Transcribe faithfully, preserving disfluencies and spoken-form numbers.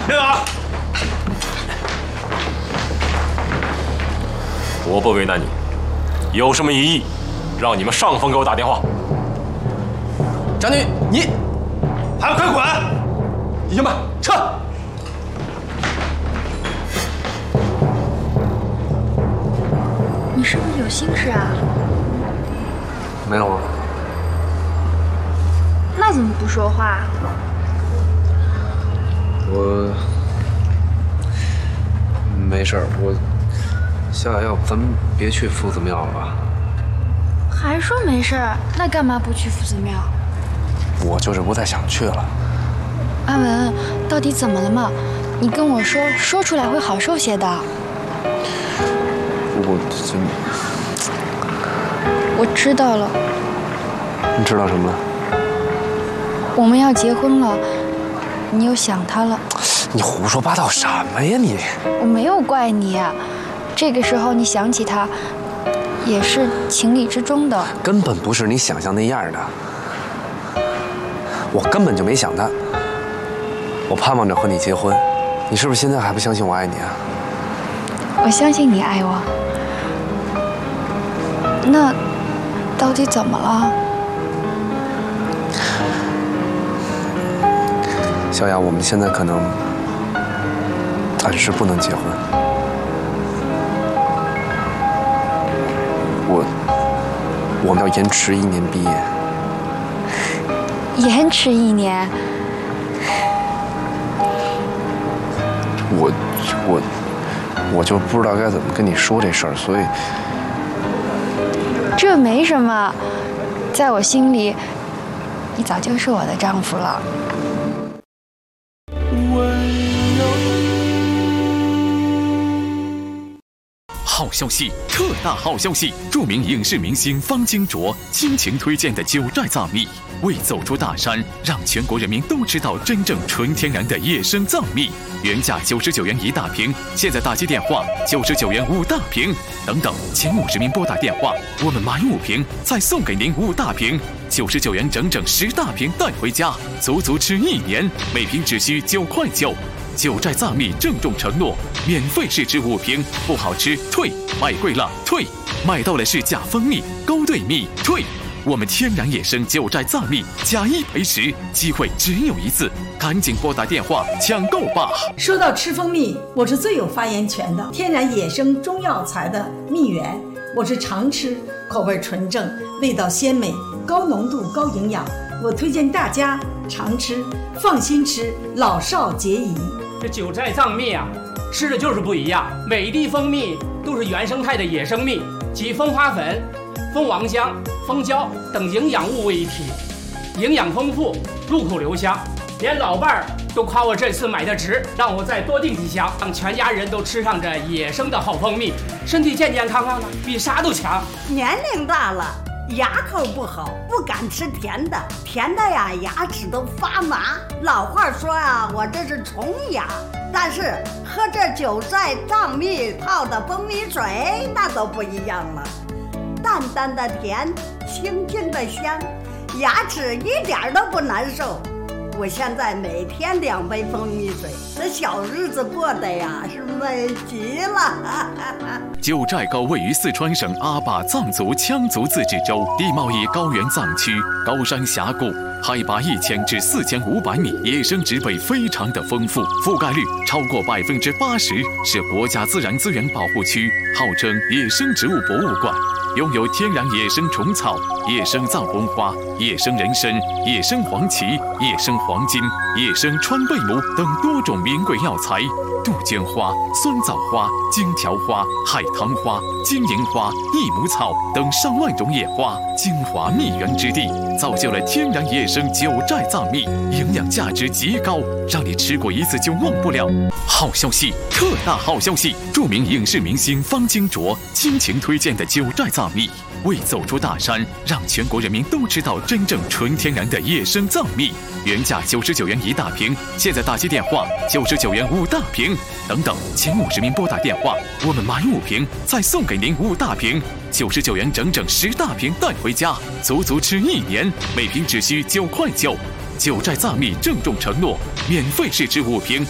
别打！我不为难你，有什么异议，让你们上峰给我打电话。 张女，你还不快滚！ 李兄们，撤！ 你是不是有心事啊？ 没有啊。 那怎么不说话？ 我没事儿，我夏雅，要不咱们别去夫子庙了吧？ 还说没事儿，那干嘛不去夫子庙？ 我就是不太想去了。 阿文，到底怎么了嘛？你跟我说，说出来会好受些的。 我真…… 我知道了。 你知道什么了？ 我们要结婚了，你又想他了。 你胡说八道什么呀你？ 我没有怪你啊，这个时候你想起他，也是情理之中的。 根本不是你想象那样的。我根本就没想他。我盼望着和你结婚，你是不是现在还不相信我爱你啊？ 我相信你爱我。那到底怎么了？ 小雅，我们现在可能暂时不能结婚。我我们要延迟一年毕业。 延迟一年？ 我我我就不知道该怎么跟你说这事儿，所以这没什么，在我心里，你早就是我的丈夫了。 好消息，特大好消息！著名影视明星方金卓倾情推荐的九寨藏蜜，为走出大山，让全国人民都知道真正纯天然的野生藏蜜。原价九十九元一大瓶，现在打击电话九十九元五大瓶。等等，前五十名拨打电话，我们买五瓶再送给您五大瓶，九十九元整整十大瓶带回家，足足吃一年，每瓶只需九块九。九寨藏蜜郑重承诺，免费试吃五瓶，不好吃退，卖贵了退，买到了是假蜂蜜、勾兑蜜退。我们天然野生九寨藏蜜，假一赔十，机会只有一次，赶紧拨打电话抢购吧！ 说到吃蜂蜜，我是最有发言权的，天然野生中药材的蜜源，我是常吃，口味纯正，味道鲜美，高浓度高营养，我推荐大家常吃，放心吃，老少皆宜。 这九寨藏蜜啊，吃的就是不一样。每滴蜂蜜都是原生态的野生蜜，集蜂花粉、蜂王浆、蜂胶等营养物为一体，营养丰富，入口留香。连老伴儿都夸我这次买的值，让我再多订几箱，让全家人都吃上这野生的好蜂蜜，身体健健康康的，比啥都强。 年龄大了，牙口不好，不敢吃甜的，甜的呀，牙齿都发麻。老话说啊，我这是虫牙，但是喝这九寨藏蜜泡的蜂蜜水，那都不一样了，淡淡的甜，清清的香，牙齿一点都不难受。我现在每天两杯蜂蜜水，这小日子过得呀是美极了。 九寨沟位于四川省阿坝藏族羌族自治州，地貌以高原藏区，高山峡谷，海拔一千至四千五百米，野生植被非常的丰富，覆盖率超过百分之八十，是国家自然资源保护区，号称野生植物博物馆。拥有天然野生虫草、野生藏红花、野生人参、野生黄芪、野生黄金、野生川贝母等多种名贵药材，杜鹃花、酸枣花、荆条花、海棠花、金银花、益母草等上万种野花，精华蜜源之地，造就了天然野生九寨藏蜜，营养价值极高，让你吃过一次就忘不了。好消息，特大好消息！著名影视明星方金卓倾情推荐的九寨藏蜜，为走出大山，让全国人民都知道真正纯天然的野生藏蜜。原价九十九元一大瓶，现在打击电话九十九元五大瓶。等等，前五十名拨打电话，我们买五瓶再送给您五大瓶，九十九元整整十大瓶带回家，足足吃一年，每瓶只需九块九。九寨藏蜜郑重承诺，免费试吃五瓶，